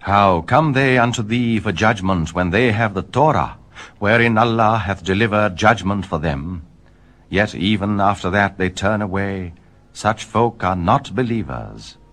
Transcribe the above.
How come they unto thee for judgment when they have the Torah, wherein Allah hath delivered judgment for them? Yet even after that they turn away. Such folk are not believers.